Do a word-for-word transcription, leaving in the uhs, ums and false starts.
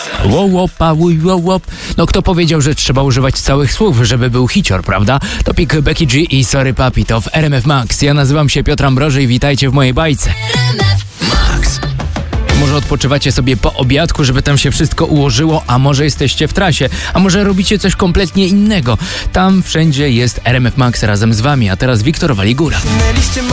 Łołopa, łołop. No kto powiedział, że trzeba używać całych słów, żeby był hicior, prawda? Topik Becky G i Sorry Papi to w R M F Max. Ja nazywam się Piotr Ambroży i witajcie w mojej bajce. Max. Może odpoczywacie sobie po obiadku, żeby tam się wszystko ułożyło, a może jesteście w trasie, a może robicie coś kompletnie innego. Tam wszędzie jest R M F Max razem z wami, a teraz Wiktor Waligura.